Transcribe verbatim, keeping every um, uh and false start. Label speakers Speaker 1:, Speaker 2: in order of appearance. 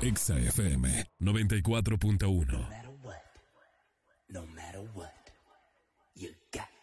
Speaker 1: Exa F M noventa y cuatro punto uno.